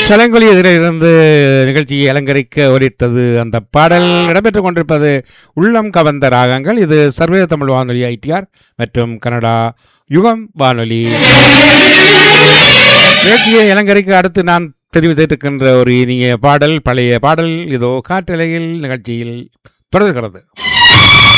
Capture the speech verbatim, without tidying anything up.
சலங்கொலி எதிரிலிருந்து நிகழ்ச்சியை அலங்கரிக்க ஒலித்தது அந்த பாடல். இடம்பெற்றுக் கொண்டிருப்பது உள்ளம் கவர்ந்த ராகங்கள். இது சர்வதேச தமிழ் வானொலி ஐடிஆர் மற்றும் கனடா யுகம் வானொலி. நிகழ்ச்சியை அலங்கரிக்க அடுத்து நான் தெரிவு செய்திருக்கின்ற ஒரு இனிய பாடல், பழைய பாடல் இதோ காற்றலையில் நிகழ்ச்சியில் தொடர்கிறது.